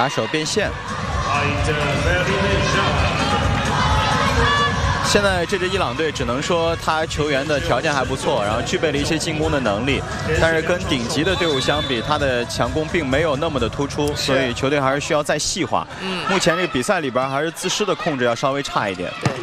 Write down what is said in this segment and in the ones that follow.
手变线。现在这支伊朗队只能说他球员的条件还不错，然后具备了一些进攻的能力，但是跟顶级的队伍相比，他的强攻并没有那么的突出，所以球队还是需要再细化。目前这个比赛里边还是自失的控制要稍微差一点。 对。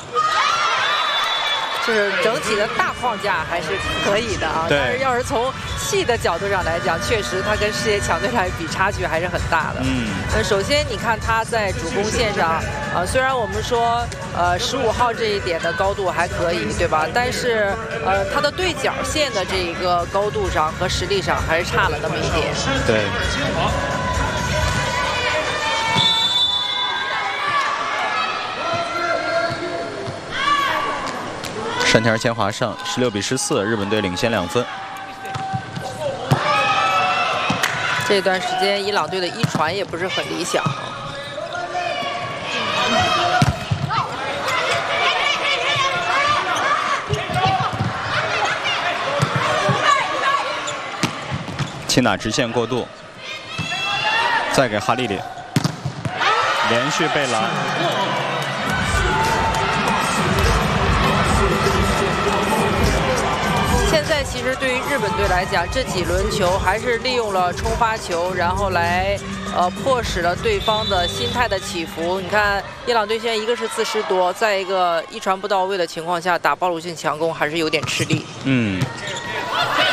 就是整体的大框架还是可以的啊，但是要是从细的角度上来讲，确实他跟世界强队来比差距还是很大的。首先你看他在主攻线上，虽然我们说15号这一点的高度还可以，对吧？但是他的对角线的这个高度上和实力上还是差了那么一点。 对。 单田千华胜16比14，日本队领先2分。 这段时间伊朗队的一传也不是很理想。 轻打直线过渡，再给哈利里，连续被拦。 现在其实对于日本队来讲，这几轮球还是利用了冲发球，然后来迫使了对方的心态的起伏。你看，伊朗队现在一个是自失多，再一个一传不到位的情况下，打暴露性强攻还是有点吃力。